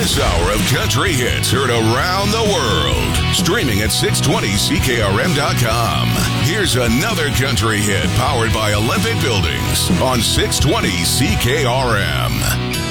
This hour of country hits heard around the world. Streaming at 620CKRM.com. Here's another country hit powered by Olympic Buildings on 620 CKRM.